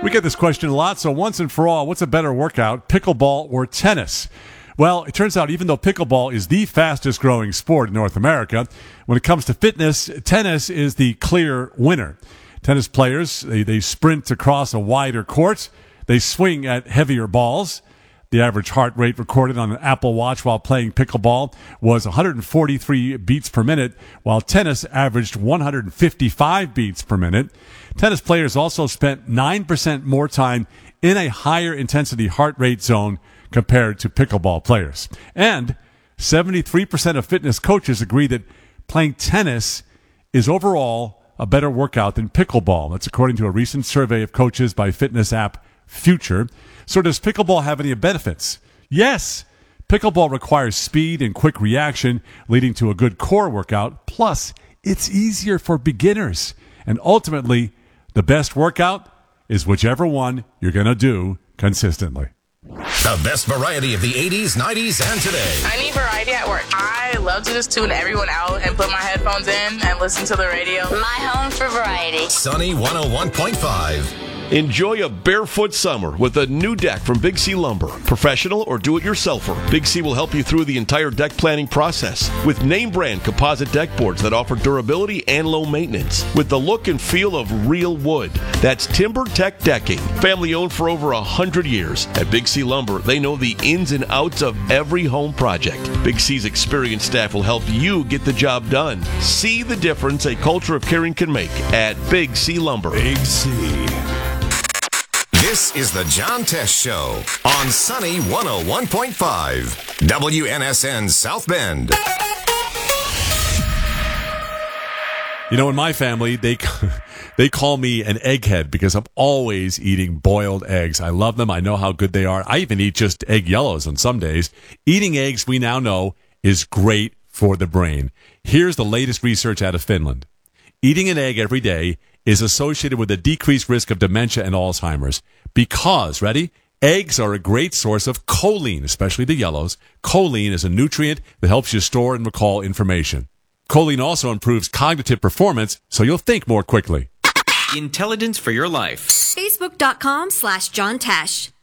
We get this question a lot, so once and for all, what's a better workout, pickleball or tennis? Well, it turns out even though pickleball is the fastest growing sport in North America, when it comes to fitness, tennis is the clear winner. Tennis players, they sprint across a wider court. They swing at heavier balls. The average heart rate recorded on an Apple Watch while playing pickleball was 143 beats per minute, while tennis averaged 155 beats per minute. Tennis players also spent 9% more time in a higher intensity heart rate zone compared to pickleball players. And 73% of fitness coaches agree that playing tennis is overall a better workout than pickleball. That's according to a recent survey of coaches by fitness app Future. So does pickleball have any benefits? Yes. Pickleball requires speed and quick reaction, leading to a good core workout. Plus, it's easier for beginners. And ultimately, the best workout is whichever one you're going to do consistently. The best variety of the 80s, 90s, and today. I need variety at work. I love to just tune everyone out and put my headphones in and listen to the radio. My home for variety. Sunny 101.5. Enjoy a barefoot summer with a new deck from Big C Lumber. Professional or do-it-yourselfer, Big C will help you through the entire deck planning process with name-brand composite deck boards that offer durability and low maintenance with the look and feel of real wood. That's TimberTech Decking. Family-owned for over 100 years. At Big C Lumber, they know the ins and outs of every home project. Big C's experienced staff will help you get the job done. See the difference a culture of caring can make at Big C Lumber. Big C. This is the John Tesh Show on Sunny 101.5, WNSN South Bend. You know, in my family, they call me an egghead because I'm always eating boiled eggs. I love them. I know how good they are. I even eat just egg yellows on some days. Eating eggs, we now know, is great for the brain. Here's the latest research out of Finland. Eating an egg every day is associated with a decreased risk of dementia and Alzheimer's because, ready, eggs are a great source of choline, especially the yellows. Choline is a nutrient that helps you store and recall information. Choline also improves cognitive performance, so you'll think more quickly. Intelligence for your life. Facebook.com/John Tesh.